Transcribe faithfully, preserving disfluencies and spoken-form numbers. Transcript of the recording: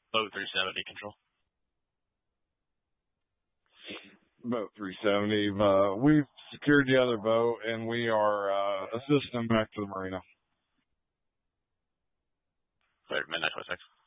Boat three seventy control. Boat three seventy. Uh, we've secured the other boat, and we are uh, assisting them back to the marina. Cleared, midnight twenty-six.